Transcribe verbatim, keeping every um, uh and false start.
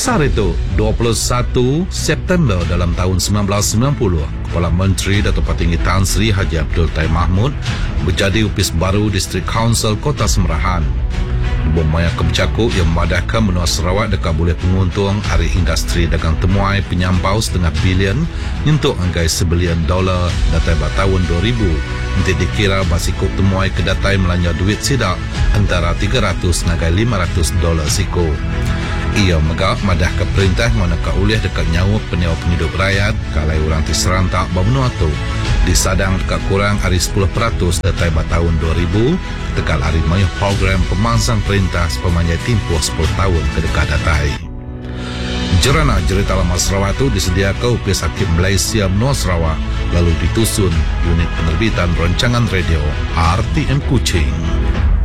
Sehari itu, dua puluh satu September dalam tahun sembilan belas sembilan puluh, Kepala Menteri Datuk Patinggi Tan Sri Haji Abdul Taib Mahmud menjadi upis baru Distrik Kaunsil Kota Semerahan. Bomaya kebcakuk yang memadahkan benua Sarawak dekat boleh penguntung hari industri dagang temuai penyampau setengah bilion nyentuh anggai sebilion dolar datai tahun dua ribu. Nanti dikira basikuk temuai kedatai melanja duit sidak antara tiga ratus nagai lima ratus dolar siku. Ia megak madah ke perintah manakah ulih dekat nyawa peniaw penghidup rakyat kalai orang diserantak berbenua tu disadang dekat kurang hari sepuluh peratus datai tahun dua ribu tegal hari mayuh program pemangsang perintah sepemanjai tempoh sepuluh tahun ke dekat datai. Jerana Jerita Lama Sarawak itu disediakan upis Hakim Malaysia Benua Sarawak lalu ditusun unit penerbitan rancangan radio R T M Kuching.